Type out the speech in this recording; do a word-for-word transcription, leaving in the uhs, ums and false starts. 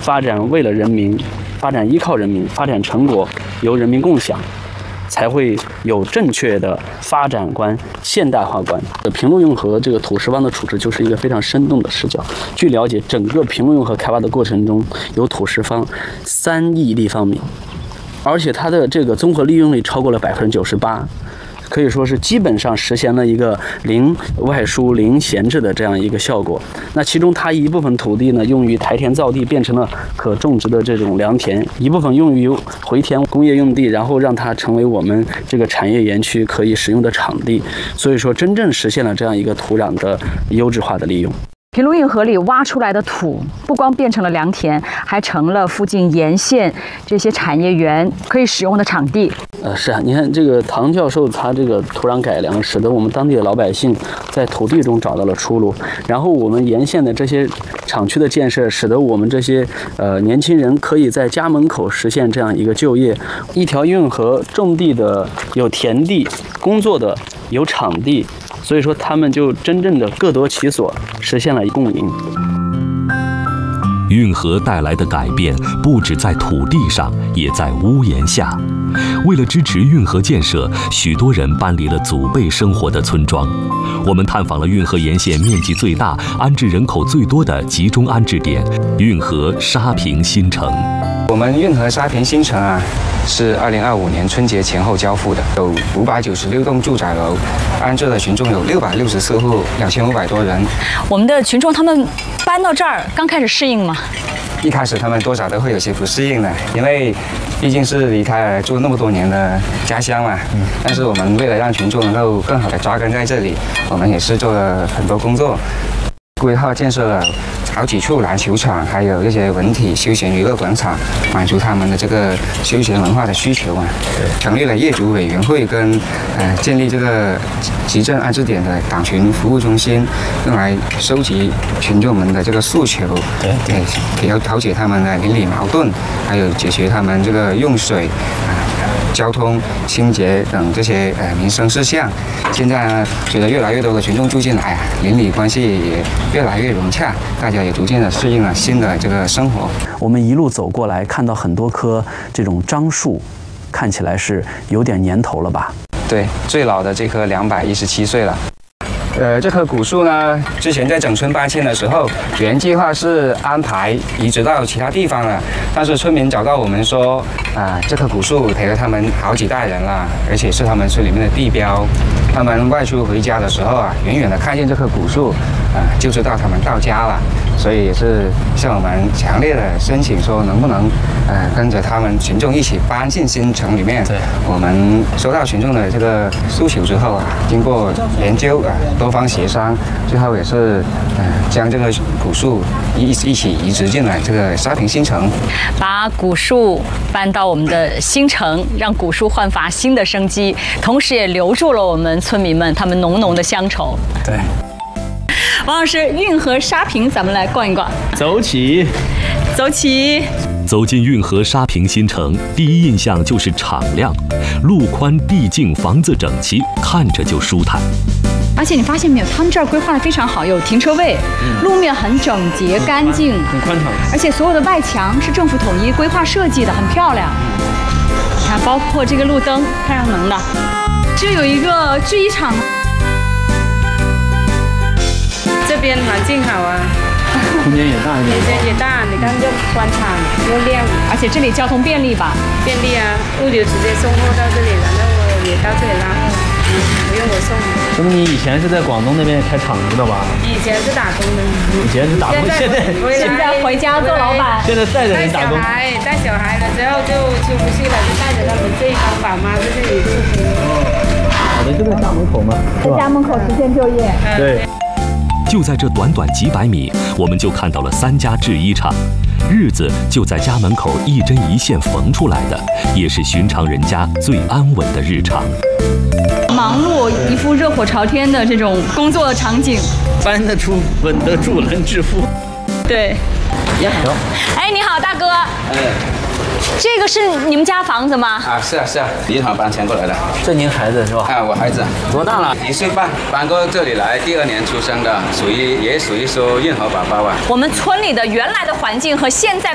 发展为了人民，发展依靠人民，发展成果由人民共享，才会有正确的发展观、现代化观。平陆运河这个土石方的处置就是一个非常生动的视角。据了解，整个平陆运河开发的过程中，有土石方三亿立方米，而且它的这个综合利用率超过了百分之九十八。可以说是基本上实现了一个零外输、零闲置的这样一个效果。那其中它一部分土地呢用于台田造地，变成了可种植的这种良田；一部分用于回填工业用地，然后让它成为我们这个产业园区可以使用的场地。所以说，真正实现了这样一个土壤的优质化的利用。 平陆运河里挖出来的土，不光变成了良田，还成了附近沿线这些产业园可以使用的场地。 呃，是啊，你看这个唐教授他这个土壤改良，使得我们当地的老百姓在土地中找到了出路。然后我们沿线的这些厂区的建设，使得我们这些呃年轻人可以在家门口实现这样一个就业。一条运河种地的有田地，工作的有场地。所以说，他们就真正的各得其所，实现了共赢。 运河带来的改变不止在土地上，也在屋檐下。为了支持运河建设，许多人搬离了祖辈生活的村庄。我们探访了运河沿线面积最大、安置人口最多的集中安置点——运河沙坪新城。 我们运河沙坪新城啊，是二零二五年春节前后交付的，有五百九十六栋住宅楼，安置的群众有六百六十四户，两千五百多人。 我们的群众他们搬到这儿刚开始适应吗？ 一开始他们多少都会有些不适应的，因为毕竟是离开了住那么多年的家乡嘛。嗯。但是我们为了让群众能够更好的扎根在这里，我们也是做了很多工作，规划建设了好几处篮球场，还有一些文体休闲娱乐广场，满足他们的这个休闲文化的需求嘛。成立了业主委员会跟呃建立这个集镇安置点的党群服务中心，用来收集群众们的这个诉求，对对，也要调解他们的邻里矛盾，还有解决他们这个用水啊、呃、交通、清洁等这些呃民生事项。现在呢，随着越来越多的群众住进来啊，邻里关系也越来越融洽，大家也逐渐的适应了新的这个生活。 我们一路走过来，看到很多棵这种樟树，看起来是有点年头了吧？ 对，最老的这棵两百一十七岁了。呃，这棵古树呢，之前在整村搬迁的时候，原计划是安排移植到其他地方了，但是村民找到我们说，啊、呃，这棵古树陪了他们好几代人了，而且是他们村里面的地标。他们外出回家的时候啊，远远的看见这棵古树，啊、呃，就知道他们到家了。所以也是向我们强烈的申请说，能不能呃跟着他们群众一起搬进新城里面。对，我们收到群众的这个诉求之后啊，经过研究啊，多方协商，最后也是呃将这个古树一一起移植进来这个沙坪新城， 把古树搬到我们的新城，让古树焕发新的生机，同时也留住了我们村民们他们浓浓的乡愁。 对。 王老师，运河沙坪，咱们来逛一逛。 走起， 走起。 走进运河沙坪新城，第一印象就是敞亮，路宽地净，房子整齐，看着就舒坦。 而且你发现没有，他们这儿规划的非常好，有停车位，嗯、路面很整洁、干净， 很宽敞。而且所有的外墙是政府统一规划设计的，很漂亮。你看，包括这个路灯，太阳能的。这有一个制衣厂。 这边环境好啊， 空间也大一点， 空间也大，你看又宽敞又亮， 而且这里交通便利吧？ 便利啊，物流直接送货到这里了，然后也到这里拉货，嗯，不用我送。 那么你以前是在广东那边开厂子的吧？ 以前是打工的， 以前是打工，现在现在回家做老板， 现在带着人打工。 带小孩，带小孩了之后就出不去了，就带着他们这一帮爸妈在这里出去。 好的，就在家门口嘛， 在家门口实现就业。 对。 就在这短短几百米，我们就看到了三家制衣厂，日子就在家门口一针一线缝出来的，也是寻常人家最安稳的日常。 忙碌，一副热火朝天的这种工作场景， 搬得出，稳得住，能致富。 对。 你好。 哎，你好，大哥。 哎。 这个是你们家房子吗？ 啊，是啊是啊，一厂搬迁过来的。 这您孩子是吧？ 啊，我孩子多大了？ 一岁半，搬过这里来，第二年出生的，属于也属于说运河宝宝啊。 我们村里的原来的环境和现在